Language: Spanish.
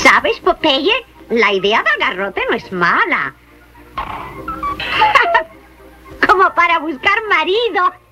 ¿Sabes, Popeye? La idea del garrote no es mala. Como para buscar marido.